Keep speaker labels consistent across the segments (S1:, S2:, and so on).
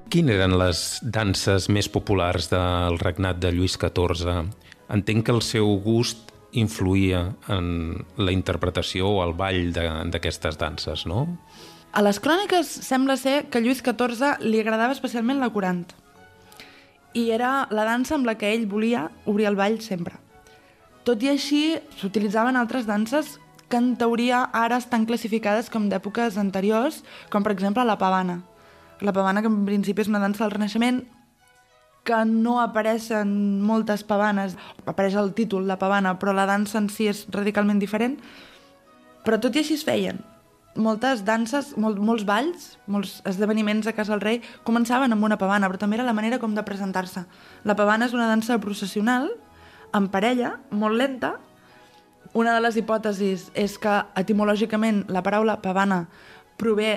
S1: Quines eren les danses més populars del regnat de Lluís XIV? Entenc que el seu gust influïa en la interpretació o el ball d'aquestes danses, no?
S2: A les cròniques sembla ser que a Lluís XIV li agradava especialment la corant. I era la dansa amb la que ell volia obrir el ball sempre. Tot i així, s'utilitzaven altres danses que en teoria ara estan classificades com d'èpoques anteriors, com per exemple la pavana. La pavana, que en principi és una dansa del Renaixement, que no apareixen moltes pavanes, apareix el títol, la pavana, però la dansa en si és radicalment diferent. Però tot i així es feien. Moltes danses, molts balls, molts esdeveniments a casa del rei començaven amb una pavana, però també era la manera com de presentar-se. La pavana és una dansa processional, en parella, molt lenta. Una de les hipòtesis és que etimològicament la paraula pavana prové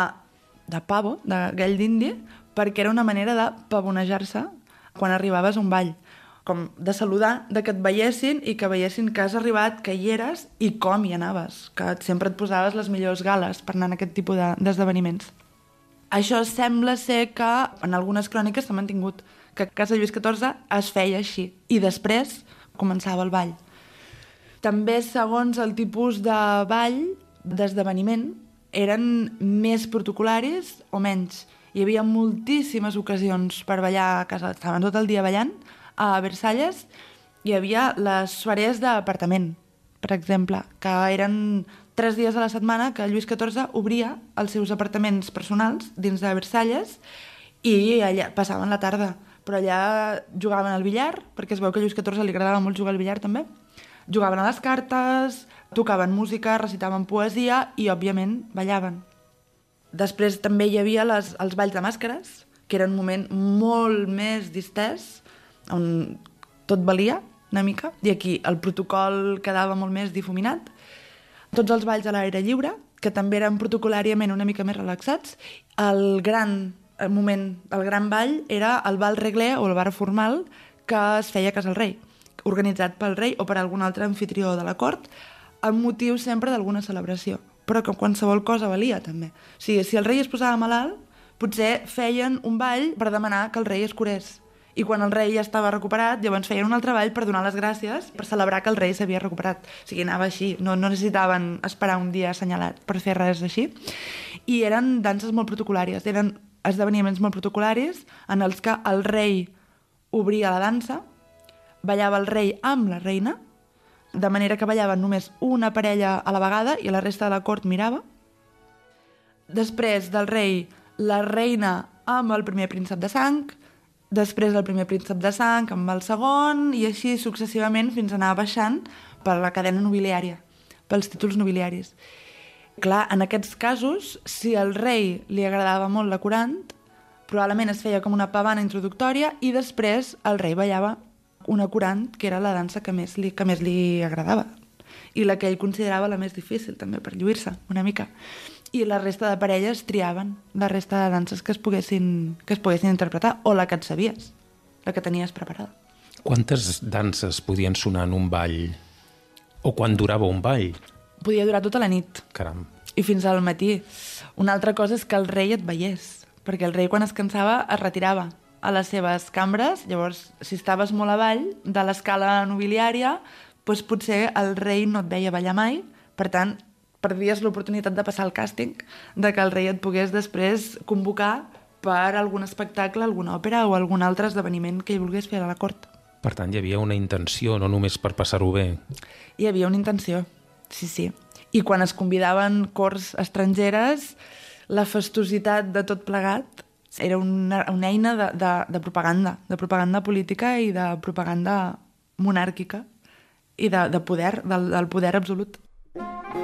S2: de pavo, de gall d'indi, perquè era una manera de pavonejar-se quan arribaves a un ball, com de saludar, de que et veiessin i que veiessin que has arribat, que hi eres i com hi anaves, que sempre et posaves les millors gales per anar en aquest tipus d'esdeveniments. Això sembla ser que en algunes cròniques s'ha mantingut, que a casa de Lluís XIV es feia així i després començava el ball. També, segons el tipus de ball, d'esdeveniment, eren més protocolaris o menys. Hi havia moltíssimes ocasions per ballar a casa. Estaven tot el dia ballant. A Versalles hi havia les soirées d'apartament, per exemple, que eren 3 dies a la setmana que Lluís XIV obria els seus apartaments personals dins de Versalles i allà passaven la tarda. Però allà jugaven al billar, perquè es veu que a Lluís XIV li agradava molt jugar al billar també. Jugaven a les cartes, tocaven música, recitaven poesia i, òbviament, ballaven. Després també hi havia els balls de màscares, que era un moment molt més distès, on tot valia una mica, i aquí el protocol quedava molt més difuminat. Tots els balls a l'aire lliure, que també eren protocolàriament una mica més relaxats. El gran ball era el bal reglé o el bar formal que es feia a casa del rei, organitzat pel rei o per algun altre anfitrió de la cort, amb motiu sempre d'alguna celebració, però que qualsevol cosa valia també. O sigui, si el rei es posava malalt, potser feien un ball per demanar que el rei es curés. I quan el rei ja estava recuperat, llavors feien un altre ball per donar les gràcies, per celebrar que el rei s'havia recuperat. O sigui, anava així, no necessitaven esperar un dia assenyalat per fer res així. I eren danses molt protocolàries, eren esdeveniments molt protocolaris en els que el rei obria la dansa, ballava el rei amb la reina, de manera que ballaven només una parella a la vegada i la resta de la cort mirava. Després del rei, la reina amb el primer príncep de sang, després el primer príncep de sang amb el segon, i així successivament fins a anar baixant per la cadena nobiliària, pels títols nobiliaris. Clar, en aquests casos, si al rei li agradava molt la corant, probablement es feia com una pavana introductòria i després el rei ballava una corant, que era la dansa que més li agradava i la que ell considerava la més difícil també per lluir-se una mica. I la resta de parelles triaven la resta de danses que es poguessin interpretar, o la que et sabies, la que tenies preparada.
S1: Quantes danses podien sonar en un ball? O quan durava un ball?
S2: Podia durar tota la nit.
S1: Caram.
S2: I fins al matí. Una altra cosa és que el rei et veiés, perquè el rei quan es cansava es retirava a les seves cambres. Llavors, si estaves molt avall de l'escala nobiliària, doncs potser el rei no et veia ballar mai, per tant, perdies l'oportunitat de passar el càsting, de que el rei et pogués després convocar per algun espectacle, alguna òpera o algun altre esdeveniment que hi volgués fer a la cort.
S1: Per tant, hi havia una intenció, no només per passar-ho bé.
S2: Hi havia una intenció, sí. I quan es convidaven corts estrangeres, la festositat de tot plegat era una eina de propaganda política i de propaganda monàrquica i de poder, del poder absolut.